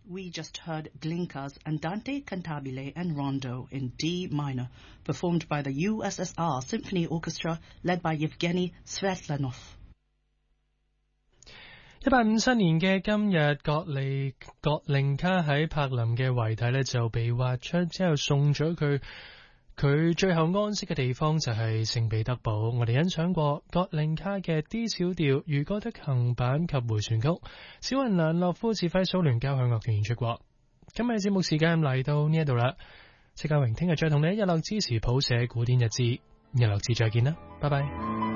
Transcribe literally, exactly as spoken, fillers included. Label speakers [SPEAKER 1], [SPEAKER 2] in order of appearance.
[SPEAKER 1] We just heard Glinka's Andante Cantabile and Rondo in D minor, performed by the U S S R Symphony Orchestra, led by Yevgeny Svetlanov。
[SPEAKER 2] 一八五七年嘅今日，葛利葛令卡喺柏林嘅遺體呢就被挖出，之後送咗佢佢最後安息嘅地方就係聖彼得堡。我哋欣賞過葛令卡嘅 D 小調如歌的行版及回旋曲，小雲蘭洛夫指揮蘇聯交響樂團演出過。今日節目時間嚟到呢一度啦，謝家榮聽日再同你一樂支持譜寫古典日誌，一樂誌再見啦，拜拜。